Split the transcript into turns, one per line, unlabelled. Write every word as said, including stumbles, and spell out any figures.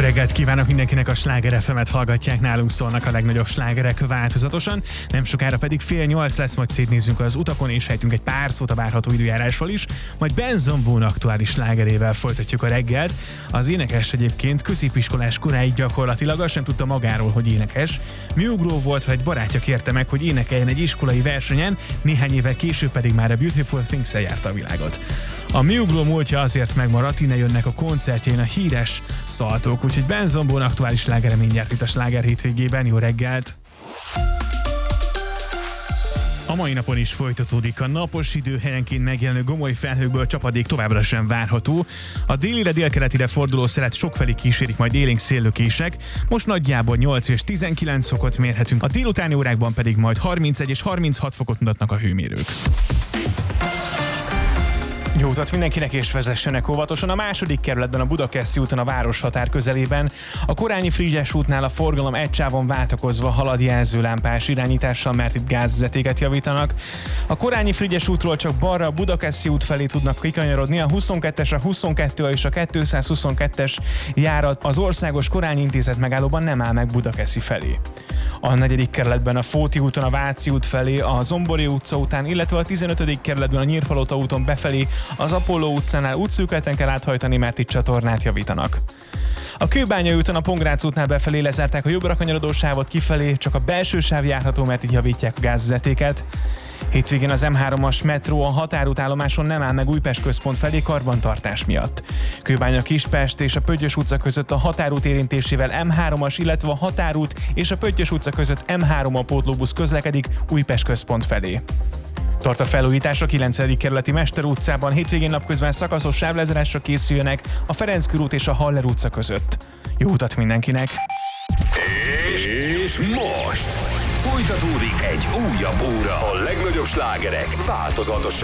reggelt kívánok mindenkinek, a Sláger ef emet hallgatják, nálunk szólnak a legnagyobb slágerek változatosan, nem sokára pedig fél nyolc lesz, majd szétnézzünk az utakon és ejtünk egy pár szót a várható időjárásról is, majd Ben Zomboon aktuális slágerével folytatjuk a reggelt. Az énekes egyébként középiskolás koráig gyakorlatilag azt sem tudta magáról, hogy énekes. Műugró volt, vagy egy barátja kérte meg, hogy énekeljen egy iskolai versenyen, néhány évvel később pedig már a Beautiful Things-el járta a világot. A műugró múltja azért megmaradt, innen jönnek a koncertjein a híres szaltók, úgyhogy Ben Zomboon aktuális slágere mindjárt itt a Sláger hétvégében. Jó reggelt! A mai napon is folytatódik a napos idő, helyenként megjelenő gomoly felhőkből csapadék továbbra sem várható. A délire délkeletire forduló szelet sokfelé kísérik majd élénk széllökések. Most nagyjából nyolc és tizenkilenc fokot mérhetünk, a délutáni órákban pedig majd harmincegy és harminchat fokot mutatnak a hőmérők. Jó utat mindenkinek, és vezessenek óvatosan. A második kerületben, a Budakeszi úton, a városhatár közelében, a Korányi Frigyes útnál a forgalom egy sávon váltakozva halad jelzőlámpás irányítással, mert itt gázvezetéket javítanak. A Korányi Frigyes útról csak balra a Budakeszi út felé tudnak kikanyarodni, a huszonkettes, a huszonkettő és a kétszázhuszonkettes járat az Országos Korányi Intézet megállóban nem áll meg Budakeszi felé. A negyedik kerületben a Fóti úton a Váci út felé, a Zombori utca után, illetve a tizenötödik kerületben a Nyírpalota úton befelé az Apolló utcánál útszűkületen kell áthajtani, mert itt csatornát javítanak. A Kőbányai úton a Pongrác útnál befelé lezárták a jobbra kanyarodó sávot, kifelé csak a belső sáv járható, mert így javítják a gázvezetéket. Hétvégén az em hármas metró a határútállomáson nem áll meg Újpest központ felé karbantartás miatt. Kőbánya Kispest és a Pöttyös utca között a határút érintésével em hármas, illetve a határút és a Pöttyös utca között em három a pótlóbusz közlekedik Újpest központ felé. Tart a felújítás a kilencedik kerületi Mester utcában, hétvégén napközben szakaszos sávlezárásra készüljenek a Ferenc körút és a Haller utca között. Jó utat mindenkinek!
És most folytatódik egy újabb óra a legnagyobb slágerek változatosan.